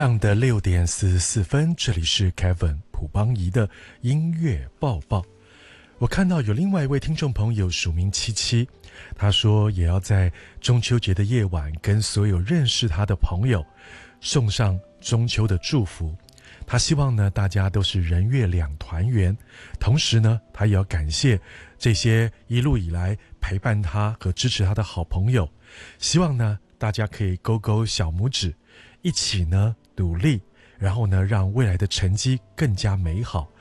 上的6:44，这里是 Kevin 朴邦仪的音乐报报。我看到有另外一位听众朋友署名七七，他说也要在中秋节的夜晚跟所有认识他的朋友送上中秋的祝福。他希望呢大家都是人月两团圆，同时呢他也要感谢这些一路以来陪伴他和支持他的好朋友，希望呢大家可以勾勾小拇指，一起呢努力，然后呢让未来的成绩更加美好。